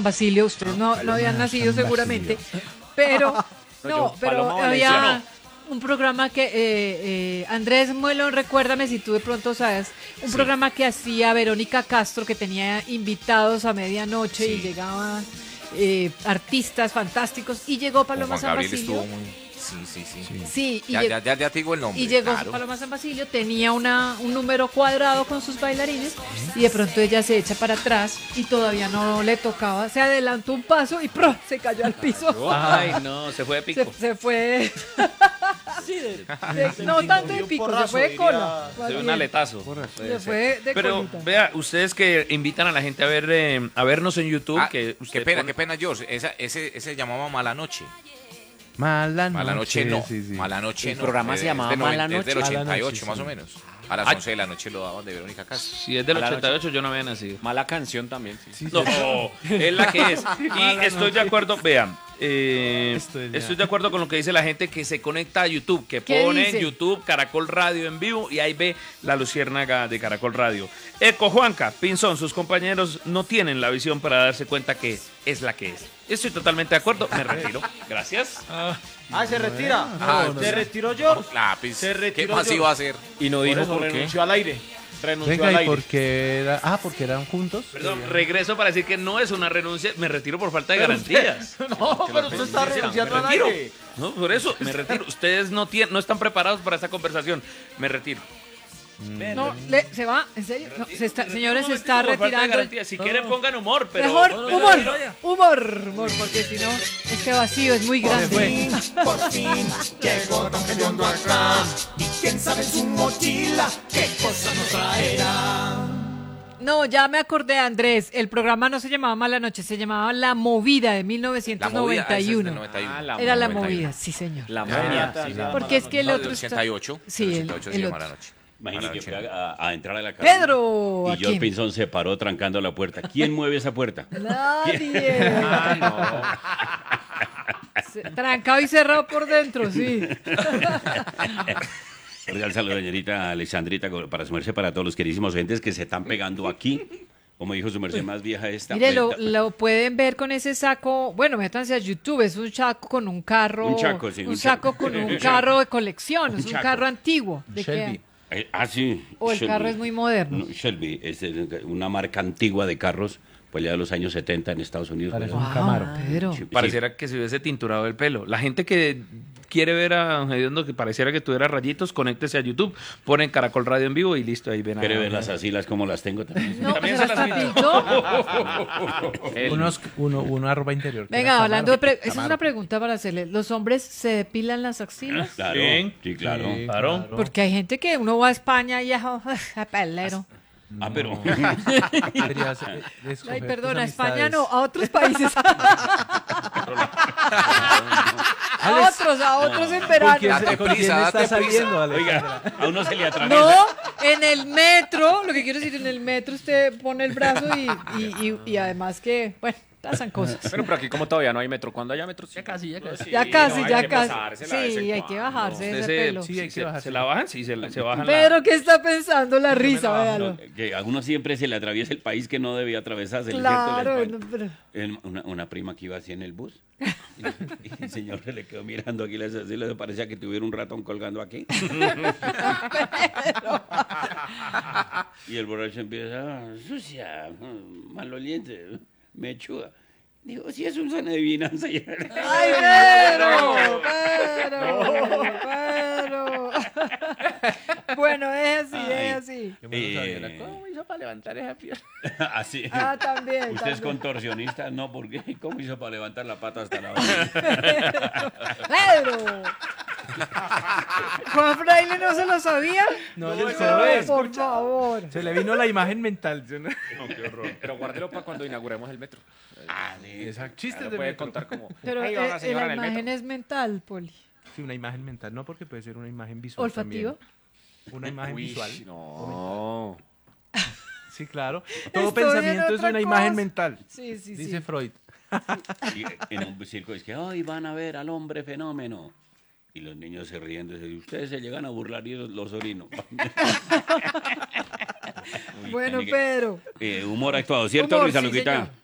Basilio, ustedes no habían nacido seguramente, pero había un programa que Andrés Muelón, recuérdame si tú de pronto sabes, un programa que hacía Verónica Castro, que tenía invitados a medianoche y llegaban artistas fantásticos, y llegó Paloma San Basilio. Sí, y ya te digo el nombre. Y llegó Paloma San Basilio, tenía un número cuadrado con sus bailarines, y de pronto ella se echa para atrás y todavía no le tocaba, se adelantó un paso y ¡pro! Se cayó al piso. Ay, no, se fue de pico. Se fue. No tanto de pico, se fue de cola. Se fue un aletazo. Se fue de Pero colita. vea, ustedes que invitan a la gente a vernos en YouTube. Qué pena, George. Ese se llamaba Mala Noche. Mala Noche no. Sí. Mala Noche El no. programa se llamaba Mala Noche. Es del 88 Mala noche, más sí. o menos. A las 11 de la noche lo daban de Verónica Castro. Si es del A la 88, yo no había nacido. Mala canción también. Sí. No, es la que es. Y estoy de acuerdo, vean. Estoy de acuerdo con lo que dice la gente que se conecta a YouTube, que ¿Qué pone dice? en YouTube Caracol Radio en vivo y ahí ve la luciérnaga de Caracol Radio. Eco Juanca, Pinzón, sus compañeros no tienen la visión para darse cuenta que es la que es. Estoy totalmente de acuerdo, me retiro. Gracias. Se retira. no Se sé. retiró George. Lápiz. Se ¿Qué retiró más George. iba a hacer? Y no Por dijo eso por qué. renunció al aire. Renunció Venga, al ¿y aire. por qué era? Porque eran juntos. Perdón, regreso para decir que no es una renuncia, me retiro por falta de garantías. No, pero usted está renunciando al retiro. aire. No, por eso, me retiro. Ustedes no están preparados para esta conversación. Me retiro. No, se va, en serio. No, señores, se No, está por falta de retirando. garantías. Si quieren, pongan humor, pero. Mejor pero- humor, porque si no, este vacío es muy grande. Por fin llegó Don Gediondo acá. Y quién sabe en su mochila qué cosa nos traerá. No, ya me acordé, Andrés. El programa no se llamaba Mala Noche, se llamaba La Movida de La movida. Ese es del 1991. 91. Era La 91. Movida, sí, señor. La momia. Porque es que el No, otro del está... 88. Sí, del el 88 se llama otro. La Noche. Imagínate que fue a entrar a la casa. Pedro, Y ¿a George quién? Pinzón se paró trancando la puerta. ¿Quién mueve esa puerta? Nadie. Trancado y cerrado por dentro, sí. Cordial saludo, señorita Alexandrita, para su merced, para todos los queridísimos oyentes que se están pegando aquí. Como dijo su merced más vieja esta. Mire, lo pueden ver con ese saco. Bueno, métanse a YouTube. Es un saco con un carro. Un chaco, sí, Un un saco chaco. con un carro de colección. Es un chaco. carro antiguo. ¿De Shelby. qué? Sí. O el Shelby. carro es muy moderno. No, Shelby, es una marca antigua de carros, pues ya de los años 70 en Estados Unidos. Parece pues. un Camaro. Pedro. Sí, Pareciera que se hubiese tinturado el pelo. La gente que quiere ver a Don Gediondo que pareciera que tuviera rayitos, conéctese a YouTube, ponen Caracol Radio en vivo y listo, ahí ven a... ¿Quiere ver las asilas como las tengo también? No, También se se las las pintó. Uno arroba interior. que Venga, era hablando de... Camaro. Esa es una pregunta para hacerle. ¿Los hombres se depilan las axilas? Claro, sí, claro. Sí, Claro. Porque hay gente que uno va a España y ya... a pelero. Ah, pero... Querías, escoger Ay, tus perdona, a amistades. España no, a otros países. a otros en ¿Con verano. quién, Date con quién prisa, está date prisa. saliendo, Alex? Oiga, a uno se le atraviesa. No, en el metro, lo que quiero decir, en el metro usted pone el brazo y además que, bueno, pasan cosas. Pero aquí como todavía no hay metro, cuando haya metro? Ya casi, hay ya que casi. pasársela de vez en Sí, hay que cuando. bajarse Usted ese se- pelo. Sí, hay que bajarse. ¿Se la bajan? Sí, se bajan Pero, ¿qué está pensando la risa? Véalo. Que a uno siempre se le atraviesa el país que no debía atravesarse. ¿cierto? Claro, no, pero... Una prima que iba así en el bus y el señor se le quedó mirando aquí las asilas, le parecía que tuviera un ratón colgando aquí. Y el borracho empieza, sucia, maloliente, mechuda. Digo, si es un son de adivinanza. ¡Ay, Pedro! Bueno, es así. ¿Cómo hizo para levantar esa pierna? Así. Ah, también. Usted es también. contorsionista, no, porque ¿cómo hizo para levantar la pata hasta la ¡Pedro! ¿Juan Fraile no se lo sabía? No, No, él se lo es. por favor. Se le vino la imagen mental. ¿Sí, no? Pero guárdelo para cuando inauguremos el metro. Exacto. Chistes Lo de puede metro. contar como... Pero ahí va una señora la en el imagen metro. es mental, Poli. Sí, una imagen mental. No, porque puede ser una imagen visual. ¿Olfativa? También. Una imagen Uy, visual. no. Sí, claro. Todo Estoy en pensamiento es otra una cosa. imagen mental. Sí, sí, Dice sí. Freud. Y en un circo es que hoy van a ver al hombre fenómeno. Y los niños se ríen, y ustedes se llegan a burlar y los orino. Bueno, Uy, Pedro. humor actuado, ¿cierto, Humor, Luisa sí, Luquita? señor.